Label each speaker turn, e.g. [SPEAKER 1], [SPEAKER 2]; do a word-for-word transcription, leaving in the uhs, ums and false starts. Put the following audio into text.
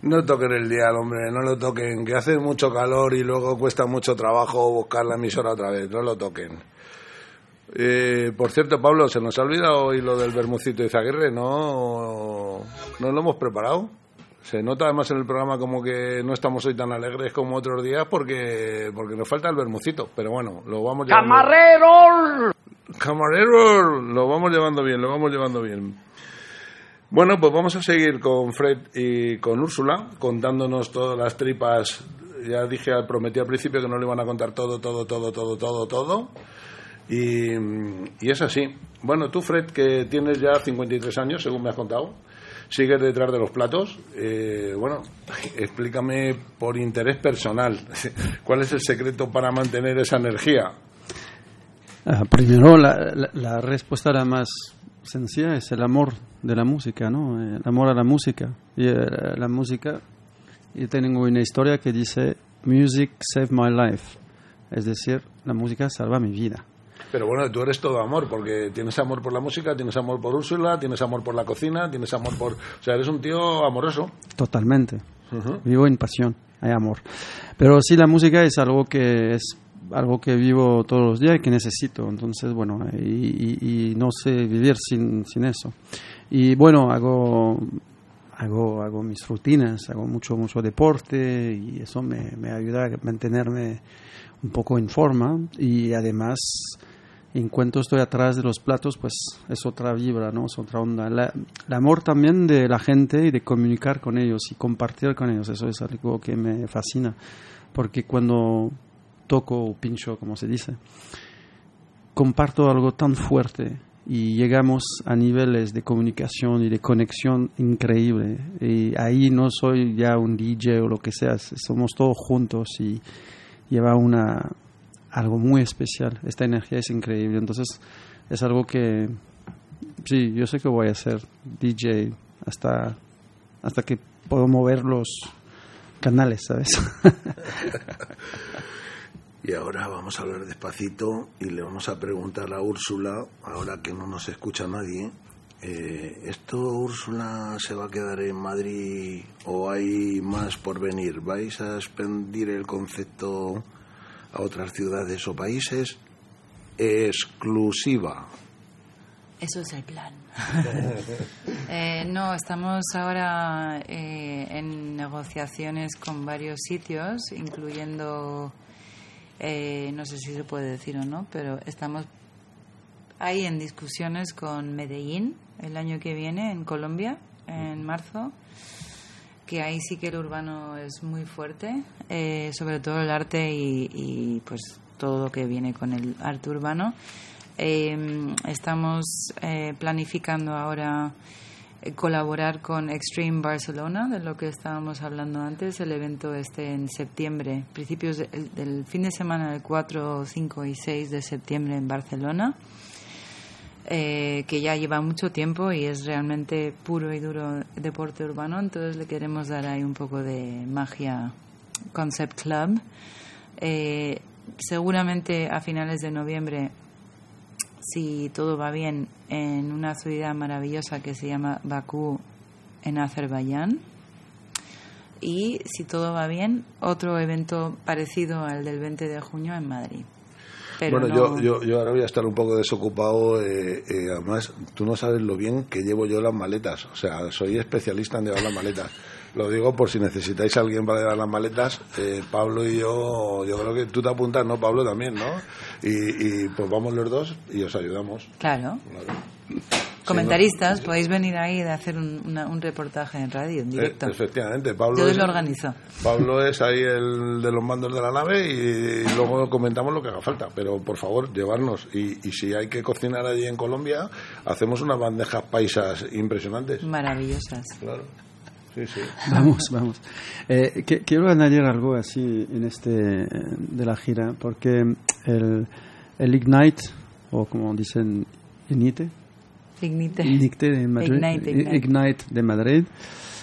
[SPEAKER 1] No toquen el dial, hombre, no lo toquen, que hace mucho calor y luego cuesta mucho trabajo buscar la emisora otra vez, no lo toquen. Eh, por cierto, Pablo, se nos ha olvidado hoy lo del Bermucito de Izaguirre, ¿no? ¿No lo hemos preparado? Se nota además en el programa como que no estamos hoy tan alegres como otros días porque porque nos falta el Bermucito, pero bueno, lo vamos llevando...
[SPEAKER 2] ¡Camarero!
[SPEAKER 1] ¡Camarero! Lo vamos llevando bien, lo vamos llevando bien. Bueno, pues vamos a seguir con Fred y con Úrsula, contándonos todas las tripas. Ya dije, prometí al principio que no le iban a contar todo, todo, todo, todo, todo, todo. Y, y es así. Bueno, tú, Fred, que tienes ya cincuenta y tres años, según me has contado, sigues detrás de los platos. Eh, bueno, explícame por interés personal, ¿cuál es el secreto para mantener esa energía?
[SPEAKER 3] Uh, primero, la, la, la respuesta era más sencilla, es el amor de la música, ¿no? El amor a la música. Y eh, la música, yo tengo una historia que dice, music saved my life. Es decir, la música salva mi vida.
[SPEAKER 1] Pero bueno, tú eres todo amor, porque tienes amor por la música, tienes amor por Úrsula, tienes amor por la cocina, tienes amor por... O sea, eres un tío amoroso.
[SPEAKER 3] Totalmente.
[SPEAKER 1] Uh-huh.
[SPEAKER 3] Vivo en pasión, hay amor. Pero sí, la música es algo que es algo que vivo todos los días y que necesito. Entonces, bueno, y, y, y no sé vivir sin, sin eso. Y bueno, hago... Hago, hago mis rutinas, hago mucho, mucho deporte y eso me, me ayuda a mantenerme un poco en forma y además en cuanto estoy atrás de los platos pues es otra vibra, ¿no? Es otra onda. La, el amor también de la gente y de comunicar con ellos y compartir con ellos, eso es algo que me fascina porque cuando toco o pincho, como se dice, comparto algo tan fuerte y llegamos a niveles de comunicación y de conexión increíble. Y ahí no soy ya un D J o lo que sea, somos todos juntos y lleva una algo muy especial. Esta energía es increíble. Entonces es algo que sí, yo sé que voy a ser D J hasta hasta que puedo mover los canales, ¿sabes?
[SPEAKER 1] Y ahora vamos a hablar despacito y le vamos a preguntar a Úrsula, ahora que no nos escucha nadie, eh, ¿esto, Úrsula, se va a quedar en Madrid o hay más por venir? ¿Vais a expandir el concepto a otras ciudades o países? Exclusiva.
[SPEAKER 4] Eso es el plan. eh, no, estamos ahora eh, en negociaciones con varios sitios, incluyendo... Eh, no sé si se puede decir o no, pero estamos ahí en discusiones con Medellín el año que viene, en Colombia, en marzo, que ahí sí que el urbano es muy fuerte, eh, sobre todo el arte y, y pues todo lo que viene con el arte urbano. Eh, estamos eh, planificando ahora colaborar con Extreme Barcelona, de lo que estábamos hablando antes, el evento este en septiembre, principios de, el, del fin de semana del cuatro, cinco y seis de septiembre en Barcelona, eh, que ya lleva mucho tiempo y es realmente puro y duro deporte urbano, entonces le queremos dar ahí un poco de magia. Concept Club. Eh, seguramente a finales de noviembre, si todo va bien, en una ciudad maravillosa que se llama Bakú, en Azerbaiyán. Y si todo va bien, otro evento parecido al del veinte de junio en Madrid. Pero
[SPEAKER 1] bueno,
[SPEAKER 4] no...
[SPEAKER 1] yo, yo, yo ahora voy a estar un poco desocupado. Eh, eh, además, tú no sabes lo bien que llevo yo las maletas. O sea, soy especialista en llevar las maletas. Lo digo por si necesitáis a alguien para llevar las maletas. Eh, Pablo y yo, yo creo que tú te apuntas, ¿no? Pablo también, ¿no? Y, y pues vamos los dos y os ayudamos.
[SPEAKER 4] Claro.
[SPEAKER 1] Claro.
[SPEAKER 4] Comentaristas,
[SPEAKER 1] sí, no,
[SPEAKER 4] podéis venir ahí de hacer un, una, un reportaje en radio, en directo.
[SPEAKER 1] Eh, efectivamente, Pablo.
[SPEAKER 4] Yo
[SPEAKER 1] es,
[SPEAKER 4] lo organizo.
[SPEAKER 1] Pablo es ahí el de los mandos de la nave y, y luego comentamos lo que haga falta. Pero por favor, llevarnos. Y, y si hay que cocinar allí en Colombia, hacemos unas bandejas paisas impresionantes.
[SPEAKER 4] Maravillosas.
[SPEAKER 1] Claro. Sí, sí.
[SPEAKER 3] Vamos, vamos. Eh, que, quiero añadir algo así en este de la gira, porque el, el Ignite, o como dicen, Ignite,
[SPEAKER 4] Ignite.
[SPEAKER 3] Ignite de Madrid,
[SPEAKER 4] Ignite, Ignite.
[SPEAKER 3] Ignite de Madrid,